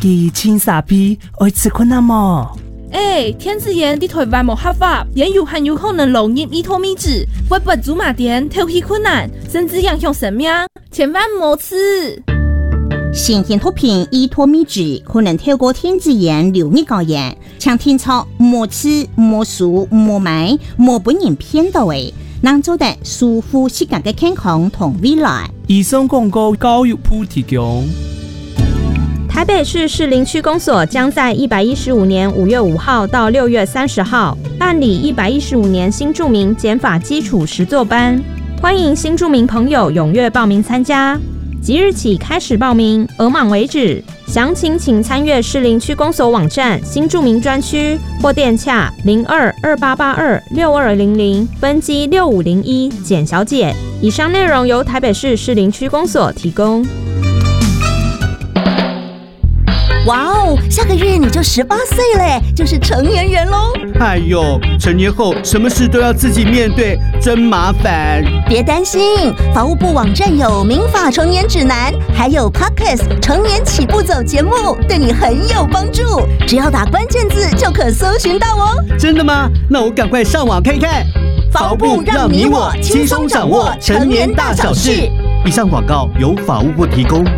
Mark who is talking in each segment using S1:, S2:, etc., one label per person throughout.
S1: 佢青傻逼爱吃困难么？
S2: 天子炎伫台湾无合法，也有很有可能漏入依托米脂，会不足马点头皮困难，甚至影响生命，千万莫吃。
S3: 新鲜脱贫依托米脂可能透过天子炎流入高原，像天草莫吃莫熟莫买莫本人偏到位，能做得舒服自家的健康同未来。
S1: 以上广告教育部提供。
S4: 台北市士林区公所将在115年5月5号到6月30号办理115年新住民减法基础实作班，欢迎新住民朋友踊跃报名参加。即日起开始报名，额满为止。详情请参阅士林区公所网站新住民专区或电洽02-2882-6200分机6501简小姐。以上内容由台北市士林区公所提供。
S5: 哇哦，下个月你就18岁嘞，就是成年人喽！
S6: 哎呦，成年后什么事都要自己面对，真麻烦。
S5: 别担心，法务部网站有民法成年指南，还有 Podcast 成年起步走节目，对你很有帮助。只要打关键字就可搜寻到哦。
S6: 真的吗？那我赶快上网看看。
S5: 法务部让你我轻松掌握成年大小事。
S6: 以上广告由法务部提供。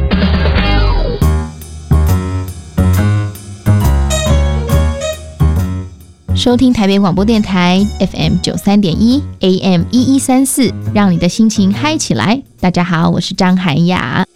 S7: 收听台北广播电台 FM 93.1 AM 1134，让你的心情嗨起来。大家好，我是张涵雅。